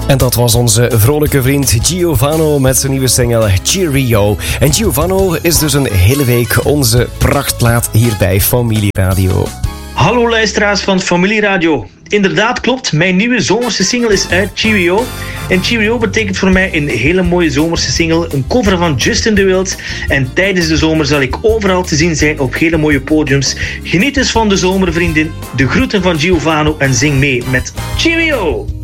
En dat was onze vrolijke vriend Giovanno met zijn nieuwe single Cheerio. En Giovanno is dus een hele week onze prachtplaat hier bij Familie Radio. Hallo luisteraars van Familie Radio. Inderdaad, klopt. Mijn nieuwe zomerse single is uit, Cheerio. En Cheerio betekent voor mij een hele mooie zomerse single. Een cover van Justin De Wild. En tijdens de zomer zal ik overal te zien zijn op hele mooie podiums. Geniet dus van de zomer, vriendin. De groeten van Giovanno en zing mee met Cheerio.